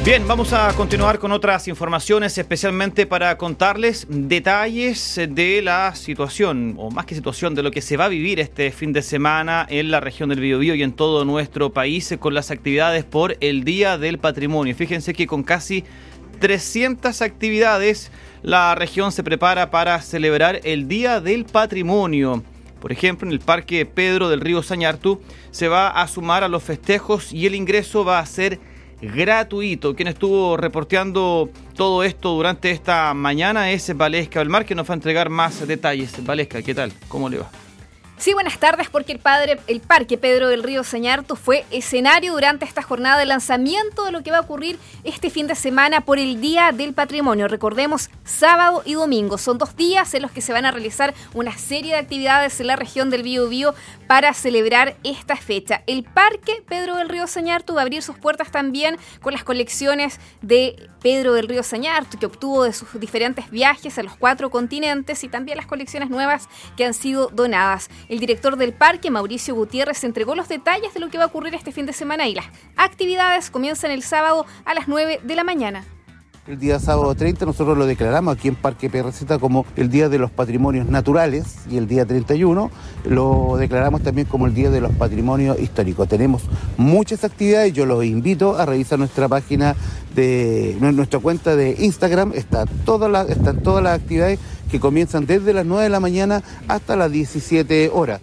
Bien, vamos a continuar con otras informaciones, especialmente para contarles detalles de la situación, o más que situación, de lo que se va a vivir este fin de semana en la región del Biobío y en todo nuestro país con las actividades por el Día del Patrimonio. Fíjense que con casi 300 actividades, la región se prepara para celebrar el Día del Patrimonio. Por ejemplo, en el Parque Pedro del Río Sañartu se va a sumar a los festejos y el ingreso va a ser gratuito. Quien estuvo reporteando todo esto durante esta mañana es Valesca Belmar, que nos va a entregar más detalles. Valesca, ¿qué tal? ¿Cómo le va? Sí, buenas tardes, porque el Parque Pedro del Río Sañartu fue escenario durante esta jornada de lanzamiento de lo que va a ocurrir este fin de semana por el Día del Patrimonio. Recordemos, sábado y domingo. Son 2 días en los que se van a realizar una serie de actividades en la región del Biobío para celebrar esta fecha. El Parque Pedro del Río Sañartu va a abrir sus puertas también con las colecciones de Pedro del Río Sañartu, que obtuvo de sus diferentes viajes a los 4 continentes, y también las colecciones nuevas que han sido donadas. El director del parque, Mauricio Gutiérrez, entregó los detalles de lo que va a ocurrir este fin de semana y las actividades comienzan el sábado a las 9 de la mañana. El día sábado 30 nosotros lo declaramos aquí en Parque PRZ como el Día de los Patrimonios Naturales, y el día 31 lo declaramos también como el Día de los Patrimonios Históricos. Tenemos muchas actividades, yo los invito a revisar nuestra página nuestra cuenta de Instagram. Están todas las actividades que comienzan desde las 9 de la mañana hasta las 17 horas.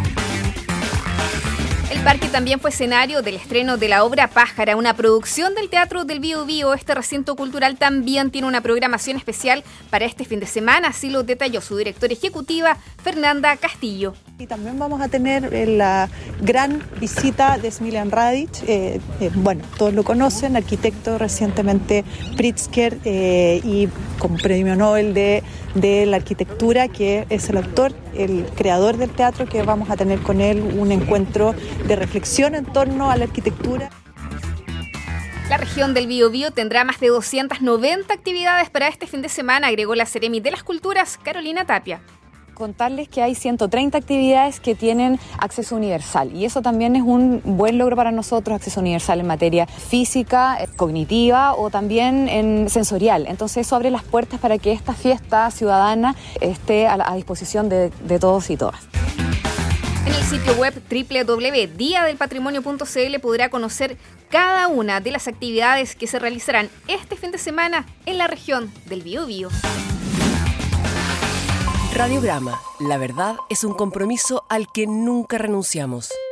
El parque también fue escenario del estreno de la obra Pájara, una producción del Teatro del Biobío. Este recinto cultural también tiene una programación especial para este fin de semana, así lo detalló su directora ejecutiva, Fernanda Castillo. Y también vamos a tener la gran visita de Smiljan Radic, todos lo conocen, arquitecto recientemente Pritzker y con premio Nobel de la arquitectura, que es el autor, el creador del teatro, que vamos a tener con él un encuentro de reflexión en torno a la arquitectura. La región del Biobío tendrá más de 290 actividades para este fin de semana, agregó la Seremi de las Culturas, Carolina Tapia. Contarles que hay 130 actividades que tienen acceso universal, y eso también es un buen logro para nosotros, acceso universal en materia física, cognitiva o también en sensorial. Entonces eso abre las puertas para que esta fiesta ciudadana esté a disposición de todos y todas. En el sitio web www.diadelpatrimonio.cl podrá conocer cada una de las actividades que se realizarán este fin de semana en la región del Biobío. Radiograma. La verdad es un compromiso al que nunca renunciamos.